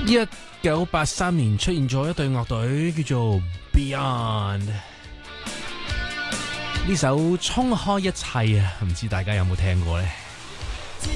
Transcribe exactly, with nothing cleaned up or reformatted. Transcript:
一九八三年出現咗一隊樂隊叫做 Beyond， 呢首衝開一切啊，唔知大家有冇聽過呢？